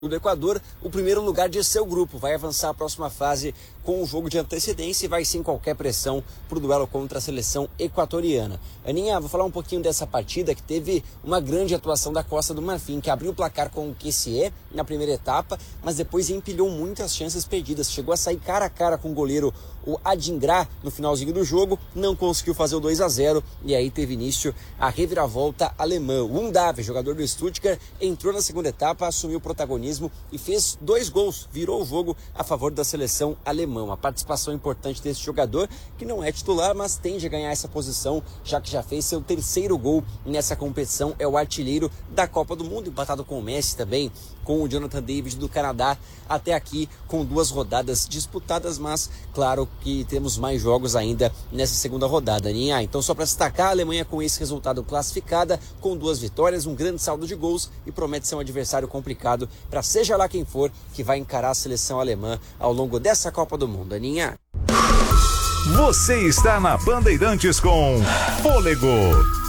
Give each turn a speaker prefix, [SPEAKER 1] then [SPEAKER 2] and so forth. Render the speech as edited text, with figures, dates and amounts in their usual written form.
[SPEAKER 1] do Equador, o primeiro lugar de seu grupo, vai avançar à próxima fase com um jogo de antecedência e vai sem qualquer pressão para o duelo contra a seleção equatoriana. Aninha, vou falar um pouquinho dessa partida que teve uma grande atuação da Costa do Marfim, que abriu o placar com o Kessié na primeira etapa, mas depois empilhou muitas chances perdidas, chegou a sair cara a cara com o goleiro o Adingra no finalzinho do jogo, não conseguiu fazer o 2-0 e aí teve início a reviravolta alemã. O Undav, jogador do Stuttgart, entrou na segunda etapa, assumiu o protagonismo e fez 2 gols, virou o jogo a favor da seleção alemã. Uma participação importante desse jogador, que não é titular, mas tende a ganhar essa posição, já que já fez seu 3º gol nessa competição, é o artilheiro da Copa do Mundo, empatado com o Messi também, com o Jonathan David do Canadá, até aqui com 2 rodadas disputadas, mas claro que temos mais jogos ainda nessa segunda rodada, Aninha. Então, só para destacar, a Alemanha com esse resultado classificada, com 2 vitórias, um grande saldo de gols e promete ser um adversário complicado para seja lá quem for que vai encarar a seleção alemã ao longo dessa Copa do Mundo, Aninha.
[SPEAKER 2] Você está na Bandeirantes com Fôlego.